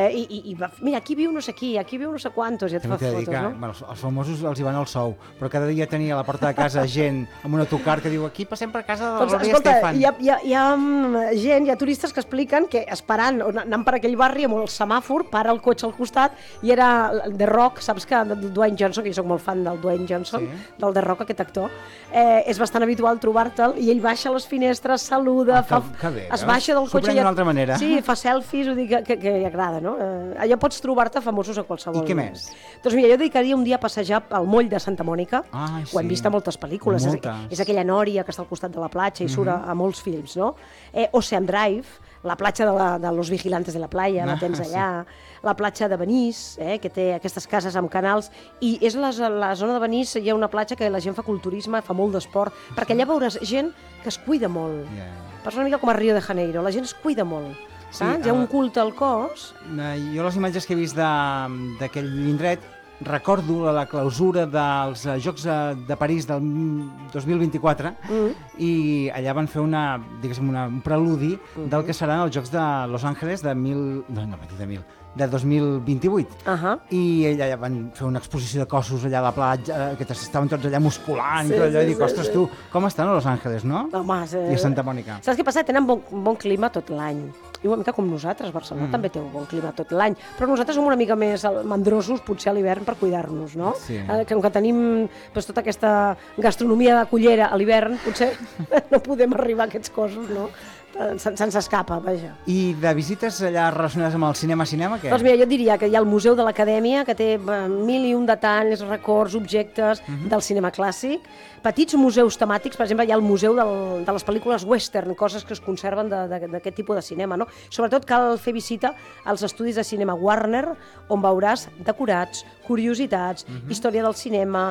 Mira, aquí viu no sé qui, aquí viu no sé quantos, i et fa fotos, no? Els famosos els hi van al sou, però cada dia tenia a la porta de casa gent amb un autocar que diu aquí passem per casa de la Gloria Estefan. Hi ha gent, hi ha turistes que expliquen que esperant, anant per aquell barri amb el semàfor, para el cotxe al costat i era The Rock, saps que Dwayne Johnson, que jo soc molt fan del Dwayne Johnson, del The Rock, aquest actor, és bastant habitual trobar-te'l i ell baixa a les finestres, saluda, es baixa del cotxe, d'una altra manera. Sí, fa selfies, ho dic que li agrada, no? Allò pots trobar-te famosos a qualsevol. I què més? Doncs mira, jo dedicaria un dia a passejar al moll de Santa Mònica, ho hem vist a moltes pel·lícules, és aquella nòria que està al costat de la platja i surt a molts films, no? Ocean Drive, la platja de Los Vigilantes de la Playa, la tens allà, la platja de Benís, que té aquestes cases amb canals, i és la zona de Benís, hi ha una platja que la gent fa culturisme, fa molt d'esport, perquè allà veuràs gent que es cuida molt. És una mica com a Rio de Janeiro, la gent es cuida molt. Saps? Hi ha un culte al cos. Jo les imatges que he vist d'aquell indret recordo la clausura dels Jocs de París del 2024 i allà van fer un preludi del que seran els Jocs de Los Angeles de 2028. I allà van fer una exposició de cossos allà a la platja, que estaven tots allà musculant i tot allò, i dic, ostres, tu, com estan a Los Angeles, no? I a Santa Mònica. Saps què passa? Tenen bon clima tot l'any. I una mica com nosaltres, Barcelona també té un bon clima tot l'any, però nosaltres som una mica més mandrosos, potser a l'hivern, per cuidar-nos, no? Com que tenim tota aquesta gastronomia de cullera a l'hivern, potser no podem arribar a aquests cossos, no? Se'ns escapa, vaja. I de visites allà relacionades amb el cinema, què? Doncs mira, jo diria que hi ha el Museu de l'Acadèmia, que té 1001 detalls, records, objectes del cinema clàssic, petits museus temàtics, per exemple, hi ha el Museu de les pel·lícules western, coses que es conserven d'aquest tipus de cinema, no? Sobretot cal fer visita als estudis de cinema Warner, on veuràs decorats, curiositats, història del cinema,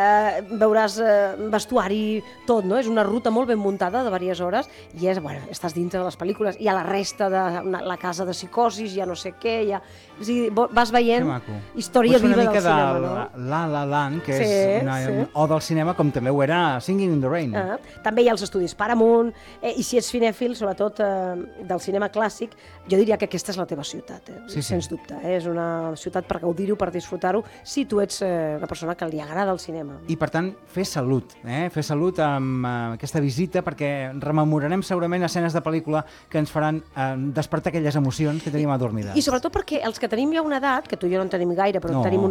veuràs vestuari, tot, no? És una ruta molt ben muntada de diverses hores i estàs dintre de les pel·lícules, hi ha la resta de la casa de psicosis, hi ha no sé què, vas veient història viva del cinema, no? La La Land, que és una oda al cinema, com també ho era Singing in the Rain. També hi ha els estudis Paramount, i si ets cinèfil, sobretot del cinema clàssic, jo diria que aquesta és la teva ciutat, sens dubte. És una ciutat per gaudir-ho, per disfrutar-ho, si tu ets una persona que li agrada el cinema. I per tant, fer salut amb aquesta visita, perquè rememorarem segurament escenes de pel·lícula que ens faran despertar aquelles emocions que tenim adormides. I sobretot perquè els que tenim ja una edat, que tu i jo no en tenim gaire, però tenim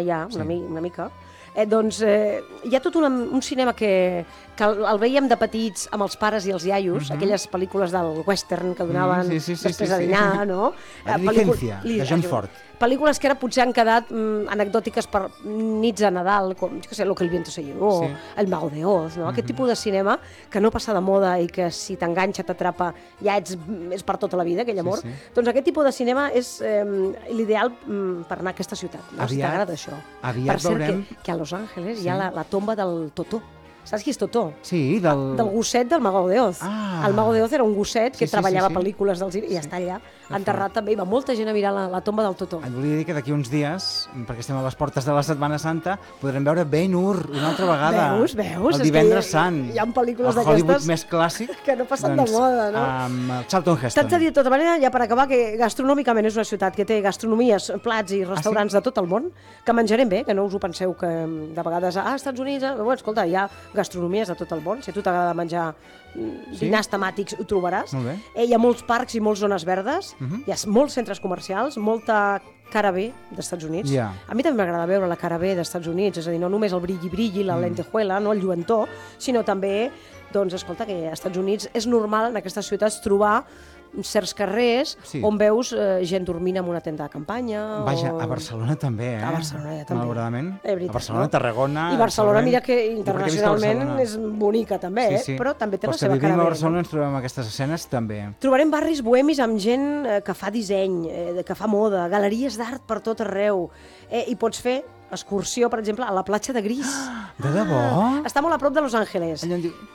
una mica, doncs hi ha tot un cinema que el veiem de petits amb els pares i els iaios, aquelles pel·lícules del western que donaven després de dinar, no? Diligencia, de John Ford. Pel·lícules que ara potser han quedat anecdòtiques per nits de Nadal, com, jo què sé, Lo que el viento se llevó, El Mago de Oz, no? Aquest tipus de cinema que no passa de moda i que si t'enganxa, t'atrapa, ja és per tota la vida, aquell amor. Doncs aquest tipus de cinema és l'ideal per anar a aquesta ciutat, si t'agrada això. Per cert, que a Los Angeles hi ha la tomba del Totó. Saps qui és Totó? Sí, del gosset del Mago de Oz. El Mago de Oz era un gosset que treballava pel·lícules del cine i està allà enterrat també. I va molta gent a mirar la tomba del Totó. Et volia dir que d'aquí uns dies, perquè estem a les portes de la Setmana Santa, podrem veure Ben-Hur una altra vegada. Veus? El divendres sant. Hi ha pel·lícules d'aquestes... El Hollywood més clàssic. Que no passen de moda, no? Amb Charlton Heston. T'haig de dir de tota manera, ja per acabar, que gastronòmicament és una ciutat que té gastronomies, plats i restaurants de tot el món, que menjarem bé, que no us ho penseu que de vegades, Estats Units... Bueno, escolta, hi ha gastronomies de tot el món, si a tu t'agrada menjar dinars temàtics ho trobaràs. Hi ha molts parcs i moltes zones verdes, hi ha molts centres comercials, molta cara B d'Estats Units. A mi també m'agrada veure la cara B d'Estats Units, és a dir, no només el brilli-brilli, la lentejuela, no el lluentor, sinó també, doncs, escolta, que als Estats Units és normal en aquestes ciutats trobar certs carrers on veus gent dormint en una tenda de campanya. Vaja, a Barcelona també, A Barcelona ja també. Malauradament. A Barcelona, Tarragona... I Barcelona, mira que internacionalment és bonica també, però també té la seva cara B. Si vivim a Barcelona ens trobem aquestes escenes també. Trobarem barris bohemis amb gent que fa disseny, que fa moda, galeries d'art per tot arreu, i pots fer excursió, per exemple, a la platja de Gris. De debò? Està molt a prop de Los Angeles. Allà on diu,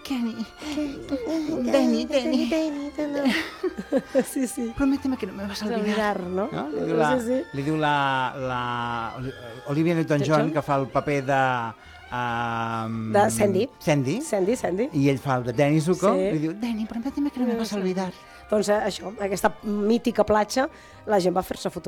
Denny. Sí. Prométeme que no me vas a olvidar. ¿No? Li diu la Olivia Newton-John, que fa el paper de Sandy. I ell fa el de Danny Zuko, li diu, Denny, prométeme que no me vas a olvidar. Doncs això, aquesta mítica platja, la gent va fer-se fotografiar